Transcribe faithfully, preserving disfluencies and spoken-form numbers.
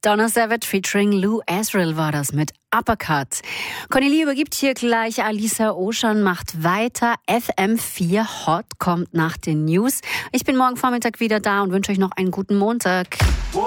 Donna Savage featuring Lou Asriel war das mit Uppercut. Cornelie übergibt hier gleich Alisa Oschan, macht weiter. F M vier Hot kommt nach den News. Ich bin morgen Vormittag wieder da und wünsche euch noch einen guten Montag.